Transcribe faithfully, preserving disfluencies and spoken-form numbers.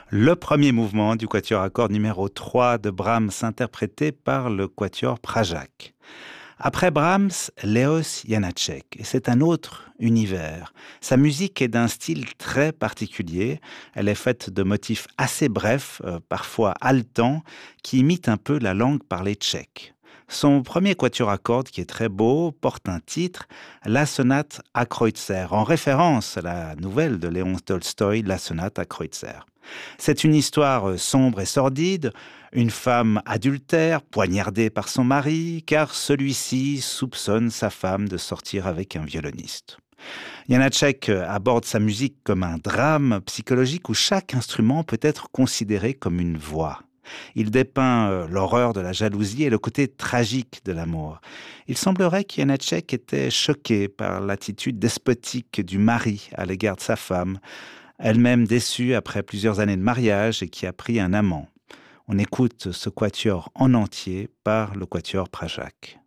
Le premier mouvement du quatuor à cordes numéro trois de Brahms, interprété par le quatuor Pražák. Après Brahms, Leos Janáček, et c'est un autre univers. Sa musique est d'un style très particulier. Elle est faite de motifs assez brefs, euh, parfois haletants, qui imitent un peu la langue parlée tchèque. Son premier quatuor à cordes, qui est très beau, porte un titre, La sonate à Kreutzer, en référence à la nouvelle de Léon Tolstoï, La sonate à Kreutzer. C'est une histoire sombre et sordide, une femme adultère, poignardée par son mari, car celui-ci soupçonne sa femme de sortir avec un violoniste. Janáček aborde sa musique comme un drame psychologique où chaque instrument peut être considéré comme une voix. Il dépeint l'horreur de la jalousie et le côté tragique de l'amour. Il semblerait que Janáček était choqué par l'attitude despotique du mari à l'égard de sa femme, elle-même déçue après plusieurs années de mariage et qui a pris un amant. On écoute ce quatuor en entier par le quatuor Pražák.